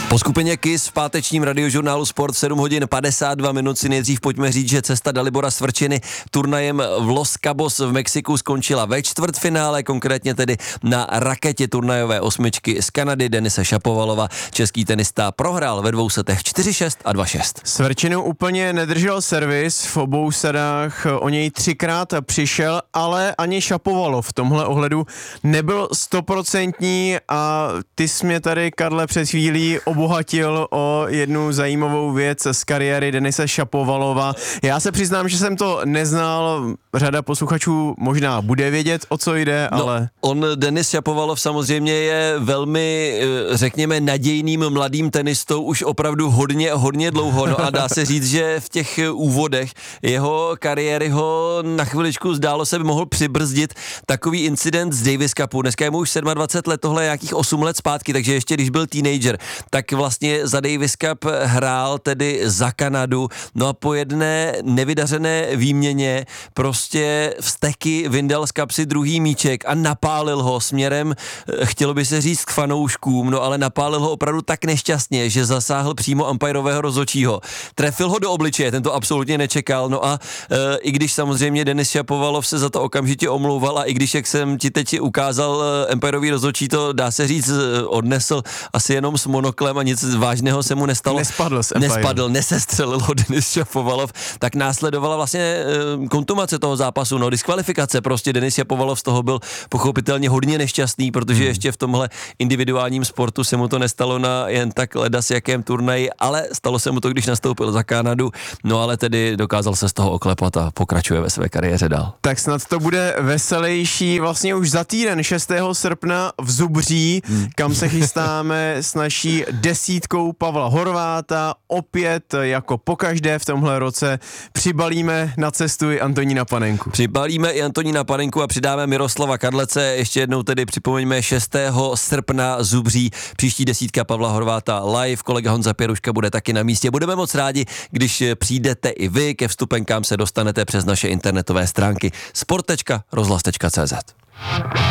Po skupině KISS v pátečním radiožurnálu Sport 7 hodin 52 minut si nejdřív pojďme říct, že cesta Dalibora Svrčiny turnajem v Los Cabos v Mexiku skončila ve čtvrtfinále, konkrétně tedy na raketě turnajové osmičky z Kanady Denise Šapovalova. Český tenista prohrál ve dvou setech 4-6 a 2-6. Svrčinu úplně nedržel servis, v obou sadách o něj 3krát přišel, ale ani Šapovalov v tomhle ohledu nebyl 100% a ty jsi mě tady, Karle, před chvílí obohatil o jednu zajímavou věc z kariéry Denise Šapovalova. Já se přiznám, že jsem to neznal, řada posluchačů možná bude vědět, o co jde, ale... Denis Šapovalov samozřejmě je velmi, řekněme, nadějným mladým tenistou už opravdu hodně dlouho, no a dá se říct, že v těch úvodech jeho kariéry ho na chviličku zdálo se by mohl přibrzdit takový incident z Davis Cupu. Dneska je mu už 27 let, tohle je nějakých 8 let zpátky, takže ještě když byl teenager, tak vlastně za Davis Cup hrál tedy za Kanadu, no a po jedné nevydařené výměně prostě vzteky vyndal z kapsy druhý míček a napálil ho směrem, chtělo by se říct, k fanouškům, no ale napálil ho opravdu tak nešťastně, že zasáhl přímo umpirového rozhodčího. Trefil ho do obličeje, ten to absolutně nečekal, no a i když samozřejmě Denis Šapovalov se za to okamžitě omlouval a i když, jak jsem ti teď ukázal, umpirový rozhodčí to, dá se říct, odnesl asi jenom s monoklem a nic vážného se mu nestalo. Nespadl, nesestřelil ho Denis Šapovalov, tak následovala vlastně kontumace toho zápasu, no diskvalifikace, prostě Denis Šapovalov z toho byl pochopitelně hodně nešťastný, protože ještě v tomhle individuálním sportu se mu to nestalo na jen tak ledas jakém turnaji, ale stalo se mu to, když nastoupil za Kanadu, no ale tedy dokázal se z toho oklepat a pokračuje ve své kariéře dál. Tak snad to bude veselější vlastně už za týden 6. srpna v Zubří, kam se chystáme s naší desítkou Pavla Horváta. Opět jako pokaždé v tomhle roce přibalíme na cestu i Antonína Panenku. Přibalíme i Antonína Panenku a přidáme Miroslava Kadlece. Ještě jednou tedy připomeňme 6. srpna Zubří, příští desítka Pavla Horváta live, kolega Honza Pěruška bude taky na místě. Budeme moc rádi, když přijdete i vy, ke vstupenkám se dostanete přes naše internetové stránky sport.rozhlas.cz.